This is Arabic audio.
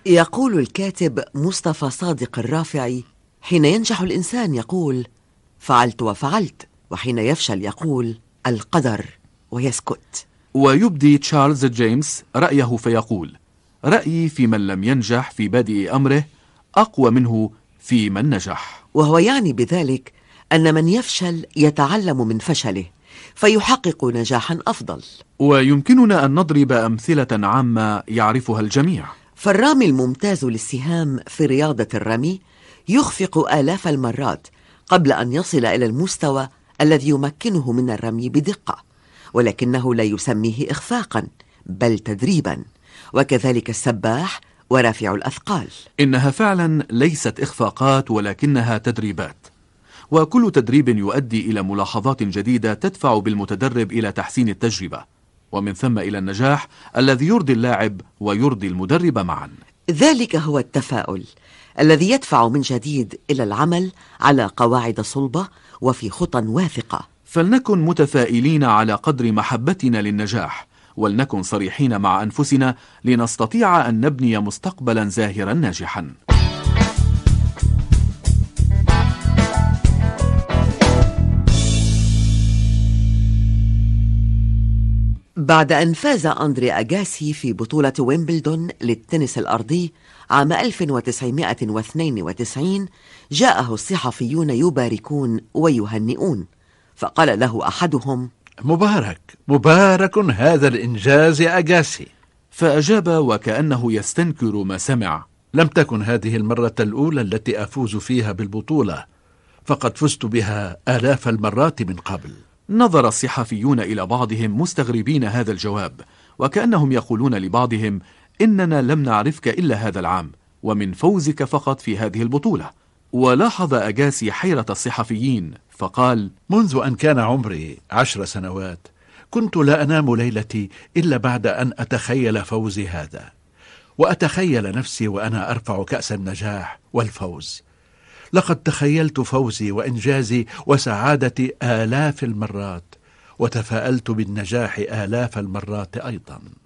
يقول الكاتب مصطفى صادق الرافعي: حين ينجح الإنسان يقول فعلت وفعلت، وحين يفشل يقول القدر ويسكت. ويبدي تشارلز جيمس رأيه فيقول: رأيي في من لم ينجح في بادئ أمره أقوى منه في من نجح. وهو يعني بذلك أن من يفشل يتعلم من فشله فيحقق نجاحا أفضل. ويمكننا أن نضرب أمثلة عامة يعرفها الجميع. فالرامي الممتاز للسهام في رياضة الرمي يخفق آلاف المرات قبل أن يصل إلى المستوى الذي يمكنه من الرمي بدقة، ولكنه لا يسميه إخفاقا بل تدريبا. وكذلك السباح ورافع الأثقال. إنها فعلا ليست إخفاقات ولكنها تدريبات، وكل تدريب يؤدي إلى ملاحظات جديدة تدفع بالمتدرب إلى تحسين التجربة، ومن ثم إلى النجاح الذي يرضي اللاعب ويرضي المدرب معا. ذلك هو التفاؤل الذي يدفع من جديد إلى العمل على قواعد صلبة وفي خطى واثقة. فلنكن متفائلين على قدر محبتنا للنجاح، ولنكن صريحين مع أنفسنا لنستطيع أن نبني مستقبلا زاهرا ناجحا. بعد أن فاز أندري أغاسي في بطولة ويمبلدون للتنس الأرضي عام 1992 جاءه الصحفيون يباركون ويهنئون، فقال له أحدهم: مبارك هذا الإنجاز يا أغاسي. فأجاب وكأنه يستنكر ما سمع: لم تكن هذه المرة الأولى التي أفوز فيها بالبطولة، فقد فزت بها آلاف المرات من قبل. نظر الصحفيون إلى بعضهم مستغربين هذا الجواب، وكأنهم يقولون لبعضهم: إننا لم نعرفك إلا هذا العام ومن فوزك فقط في هذه البطولة. ولاحظ أغاسي حيرة الصحفيين فقال: منذ أن كان عمري 10 سنوات كنت لا أنام ليلتي إلا بعد أن أتخيل فوزي هذا، وأتخيل نفسي وأنا أرفع كأس النجاح والفوز. لقد تخيلت فوزي وإنجازي وسعادتي آلاف المرات، وتفاءلت بالنجاح آلاف المرات أيضا.